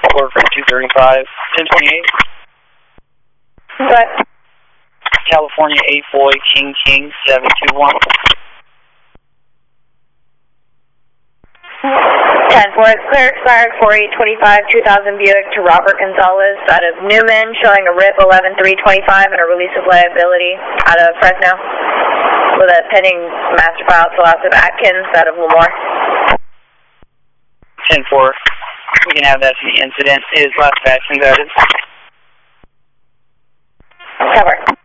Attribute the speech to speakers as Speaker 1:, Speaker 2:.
Speaker 1: Order for 235, 1028.
Speaker 2: What?
Speaker 1: California 8 Boy King King 721.
Speaker 2: 10-4, clear expired 4825 2000 Buick to Robert Gonzalez out of Newman, showing a RIP 11325 and a release of liability out of Fresno with a pending master file to loss of Atkins out of Lemoore.
Speaker 1: 10-4. We can have that for the incident. Is last vaccine vetted?
Speaker 2: Cover.